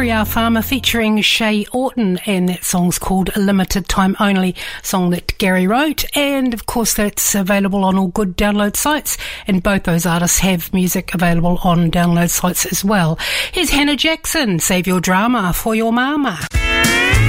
Gary R. Farmer featuring Shay Orton, and that song's called Limited Time Only, song that Gary wrote, and of course that's available on all good download sites, and both those artists have music available on download sites as well. Here's Hannah Jackson, Save Your Drama for Your Mama.